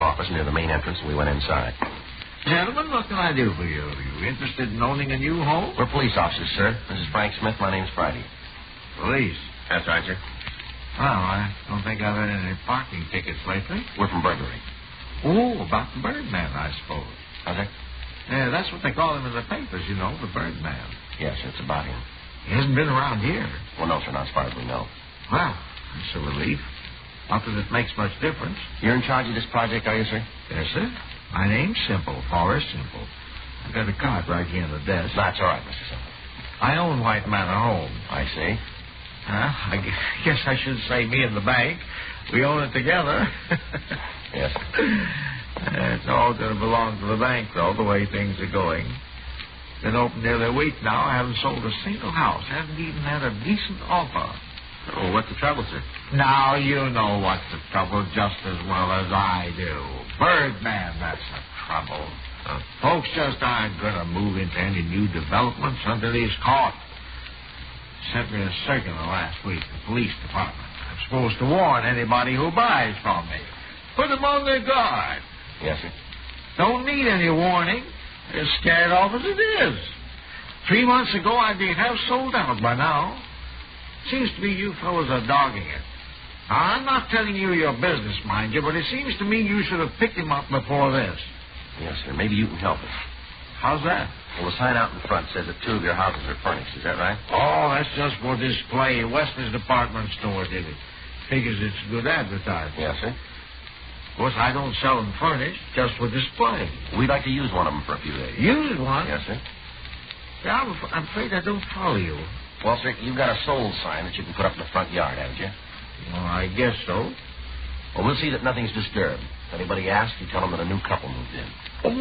office near the main entrance, and we went inside. Gentlemen, what can I do for you? Are you interested in owning a new home? We're police officers, sir. This is Frank Smith. My name's Friday. Police? That's right, sir. Well, I don't think I've had any parking tickets lately. We're from burglary. Oh, about the Birdman, I suppose. How's that? Yeah, that's what they call him in the papers, you know, the Birdman. Yes, sir, it's about him. He hasn't been around here. Well, no, sir, not as far as we know. Well, that's a relief. Not that it makes much difference. You're in charge of this project, are you, sir? Yes, sir. My name's Simple, Forrest Simple. I've got a card right here on the desk. That's all right, Mr. Simple. I own White Manor Home. I see. I guess I should say me and the bank. We own it together. Yes. It's all going to belong to the bank, though, the way things are going. Been open nearly a week now. I haven't sold a single house. Haven't even had a decent offer. Oh, what's the trouble, sir? Now, you know what's the trouble just as well as I do. Birdman, that's the trouble. Folks just aren't going to move into any new developments until he's caught. Sent me a circular last week, the police department. I'm supposed to warn anybody who buys from me. Put them on their guard. Yes, sir. Don't need any warning. They're scared off as it is. 3 months ago, I'd be half sold out by now. Seems to me you fellows are dogging it. Now, I'm not telling you your business, mind you, but it seems to me you should have picked him up before this. Yes, sir. Maybe you can help us. How's that? Well, the sign out in front says that 2 of your houses are furnished. Is that right? Oh, that's just for display. Western's department store did it. Figures it's good advertising. Yes, sir. Of course, I don't sell them furnished, just for display. We'd like to use one of them for a few days. Use one? Yes, sir. Yeah, I'm afraid I don't follow you. Well, sir, you've got a sold sign that you can put up in the front yard, haven't you? Well, I guess so. Well, we'll see that nothing's disturbed. If anybody asks, you tell them that a new couple moved in.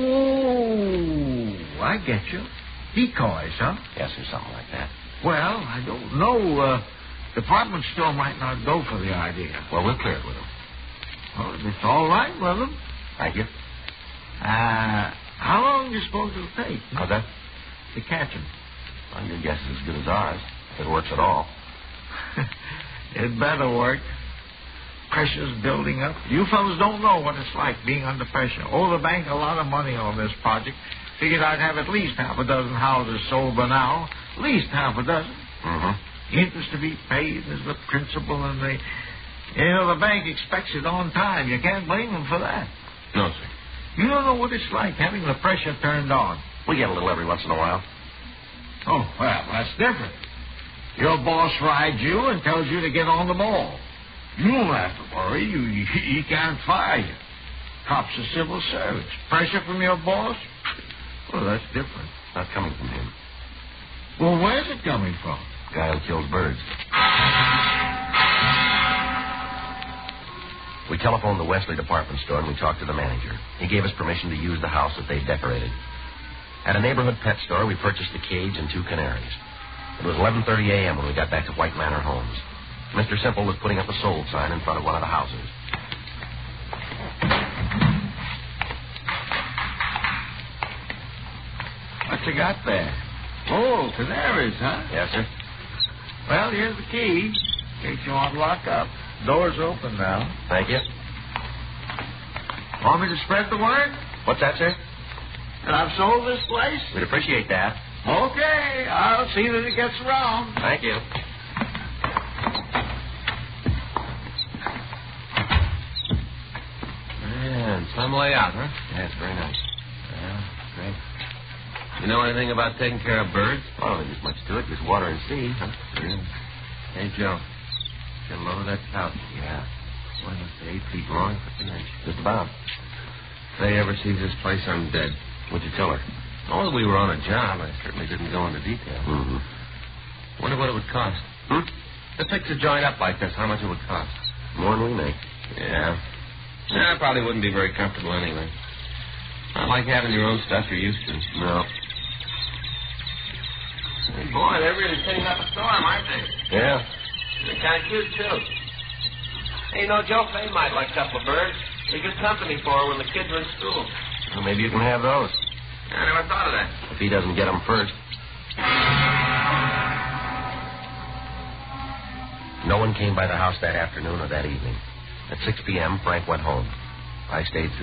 Oh, I get you. Decoys, huh? Yes, sir, something like that. Well, I don't know. Department store might not go for the idea. Well, we'll clear it with them. Well, if it's all right with them. Thank you. How long do you suppose it'll take? How's that? To catch him? Well, your guess is as good as ours, if it works at all. It better work. Pressure's building up. You fellas don't know what it's like being under pressure. Owe the bank a lot of money on this project. Figured I'd have at least half a dozen houses sold by now. At least half a dozen. Mm-hmm. Interest to be paid is the principal, and the bank expects it on time. You can't blame them for that. No, sir. You don't know what it's like having the pressure turned on. We get a little every once in a while. Oh, well, that's different. Your boss rides you and tells you to get on the ball. You don't have to worry. He can't fire you. Cops are civil service. Pressure from your boss? Well, that's different. Not coming from him. Well, where's it coming from? Guy who kills birds. We telephoned the Wesley department store and we talked to the manager. He gave us permission to use the house that they'd decorated. At a neighborhood pet store, we purchased a cage and 2 canaries. It was 11:30 a.m. when we got back to White Manor Homes. Mr. Simple was putting up a sold sign in front of one of the houses. What you got there? Oh, canaries, huh? Yes, sir. Well, here's the key. In case you want to lock up. Door's open now. Thank you. Want me to spread the word? What's that, sir? That I've sold this place? We'd appreciate that. Okay, I'll see that it gets around. Thank you. And some layout, huh? Yeah, it's very nice. Yeah, great. You know anything about taking care of birds? Well, there's much to it. Just water and seed, huh? Yeah. Hey, Joe. Get a load of that couch. Yeah. Why, must be 8 feet long, 15 inches. Just about. If they ever sees this place, I'm dead. What'd you tell her? Oh, we were on a job. I certainly didn't go into detail. Mm-hmm. Wonder what it would cost. To fix a joint up like this, how much it would cost? More than we make. Yeah. I probably wouldn't be very comfortable anyway. Not like having your own stuff you're used to. No. Hey, boy, they're really setting up a storm, aren't they? Yeah. They're kind of cute, too. Hey, Joe Fay might like a couple of birds. They're good company for her when the kids are in school. Well, maybe you can have those. I never thought of that. If he doesn't get them first. No one came by the house that afternoon or that evening. At 6 p.m., Frank went home. I stayed